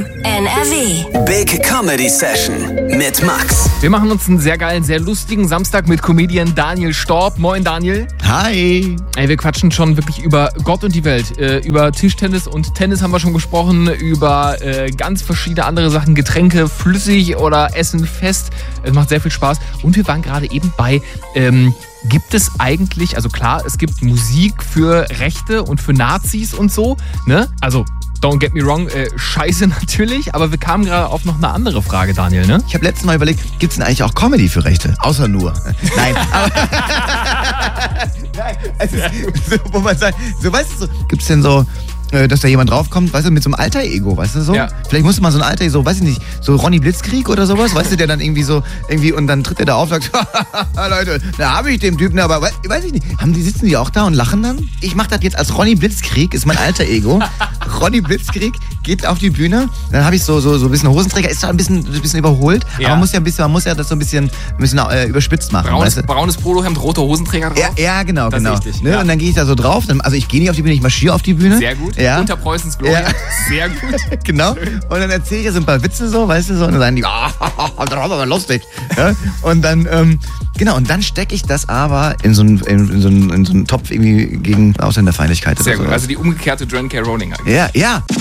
FM NRW. Big Comedy Session mit Max. Wir machen uns einen sehr geilen, sehr lustigen Samstag mit Comedian Daniel Storb. Moin Daniel. Hi. Ey, wir quatschen schon wirklich über Gott und die Welt. Über Tischtennis und Tennis haben wir schon gesprochen. Über ganz verschiedene andere Sachen. Getränke, flüssig oder Essen fest. Es macht sehr viel Spaß. Und wir waren gerade eben bei... Gibt es eigentlich, also klar, es gibt Musik für Rechte und für Nazis und so, ne? Also, don't get me wrong, scheiße natürlich, aber wir kamen gerade auf noch eine andere Frage, Daniel, ne? Ich habe letztes Mal überlegt, gibt es denn eigentlich auch Comedy für Rechte? Außer nur. Nein, aber... Nein, es ist so, wo man sagt, so, weißt du, so, gibt es denn so... dass da jemand draufkommt, weißt du, mit so einem Alter-Ego, weißt du so? Ja. Vielleicht musste man so ein Alter, so, weiß ich nicht, so Ronny Blitzkrieg oder sowas, weißt du, der dann irgendwie so, und dann tritt er da auf und sagt, Leute, da habe ich den Typen, aber weiß ich nicht, sitzen die auch da und lachen dann? Ich mache das jetzt als Ronny Blitzkrieg, ist mein Alter-Ego. Ronny Blitzkrieg geht auf die Bühne, dann habe ich so ein bisschen Hosenträger, ist da ein bisschen überholt, aber man muss ja das so ein bisschen überspitzt machen. Braunes Polohemd, rote Hosenträger drauf? Ja, genau. Richtig, ne? Ja. Und dann gehe ich da so drauf, also ich gehe nicht auf die Bühne, ich marschiere auf die Bühne. Sehr gut. Ja. Unter Preußens Gloria. Ja. Sehr gut. Genau. Und dann erzähle ich ja so ein paar Witze so, weißt du so, und dann sagen die, das war aber lustig. Ja? Und dann, und dann stecke ich das aber in so einen Topf irgendwie gegen Ausländerfeindlichkeit. Sehr oder gut, so. also die umgekehrte Joan K. Rowling eigentlich. Ja.